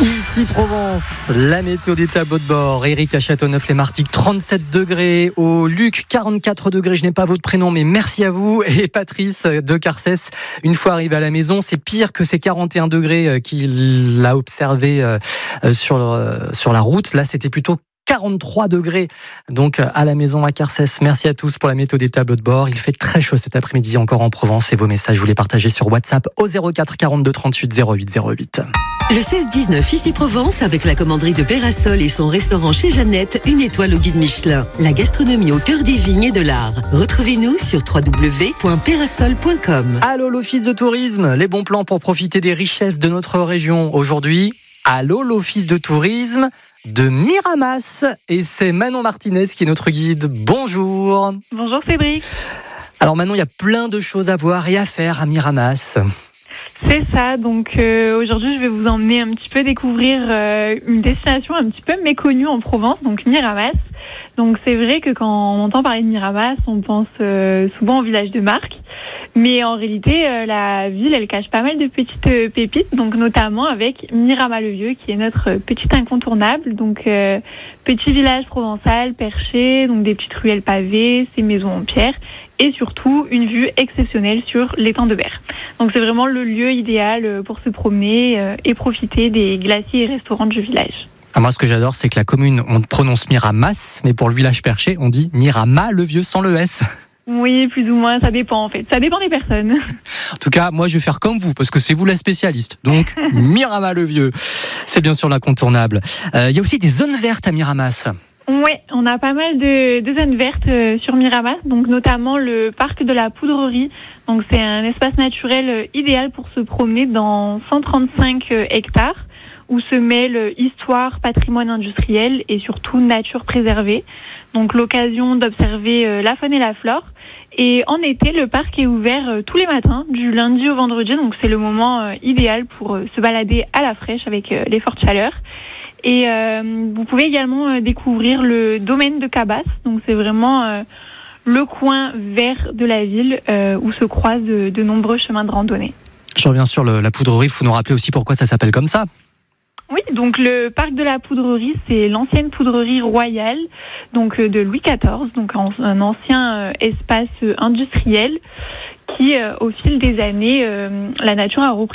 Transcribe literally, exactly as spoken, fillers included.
Ici Provence, la météo des tableaux de bord. Eric à Châteauneuf-les-Martigues, trente-sept degrés. Au Luc, quarante-quatre degrés. Je n'ai pas votre prénom, mais merci à vous. Et Patrice de Carcès, une fois arrivé à la maison, c'est pire que ces quarante et un degrés qu'il a observé sur, sur la route. Là, c'était plutôt quarante-trois degrés donc à la maison à Carcès. Merci à tous pour la météo des tableaux de bord. Il fait très chaud cet après-midi encore en Provence et vos messages, vous les partagez sur WhatsApp au zéro quatre quarante-deux trente-huit zéro huit zéro huit. Le seize dix-neuf ici Provence avec la commanderie de Pérasol et son restaurant chez Jeannette, une étoile au guide Michelin. La gastronomie au cœur des vignes et de l'art. Retrouvez-nous sur w w w point pérasol point com. Allô l'Office de tourisme, les bons plans pour profiter des richesses de notre région aujourd'hui. Allô l'Office de tourisme de Miramas, et c'est Manon Martinez qui est notre guide. Bonjour. Bonjour Cédric. Alors Manon, il y a plein de choses à voir et à faire à Miramas. C'est ça, donc euh, aujourd'hui je vais vous emmener un petit peu découvrir euh, une destination un petit peu méconnue en Provence, donc Miramas. Donc c'est vrai que quand on entend parler de Miramas, on pense euh, souvent au village de Marques, mais en réalité euh, la ville elle cache pas mal de petites euh, pépites, donc notamment avec Miramas-le-Vieux qui est notre petit incontournable, donc euh, petit village provençal perché, donc des petites ruelles pavées, ses maisons en pierre, et surtout une vue exceptionnelle sur l'étang de Berre. Donc c'est vraiment le lieu idéal pour se promener et profiter des glaciers et restaurants du village. Ah, moi ce que j'adore c'est que la commune on prononce Miramas, mais pour le village perché on dit Miramas-le-Vieux sans le S. Oui, plus ou moins, ça dépend en fait, ça dépend des personnes. En tout cas, moi je vais faire comme vous, parce que c'est vous la spécialiste. Donc, Miramas-le-Vieux, c'est bien sûr l'incontournable. Il euh, y a aussi des zones vertes à Miramas. Oui, on a pas mal de, de zones vertes euh, sur Miramas, donc notamment le parc de la Poudrerie. Donc c'est un espace naturel euh, idéal pour se promener dans cent trente-cinq euh, hectares, où se mêlent histoire, patrimoine industriel et surtout nature préservée. Donc l'occasion d'observer euh, la faune et la flore. Et en été, le parc est ouvert euh, tous les matins, du lundi au vendredi. Donc c'est le moment euh, idéal pour euh, se balader à la fraîche avec euh, les fortes chaleurs. Et euh, vous pouvez également euh, découvrir le domaine de Cabas. Donc c'est vraiment euh, le coin vert de la ville euh, où se croisent de, de nombreux chemins de randonnée. Je reviens sur le, la Poudrerie. Il faut nous rappeler aussi pourquoi ça s'appelle comme ça. Oui, donc le parc de la Poudrerie, c'est l'ancienne poudrerie royale, donc de Louis quatorze, donc un ancien euh, espace industriel qui, euh, au fil des années, euh, la nature a repris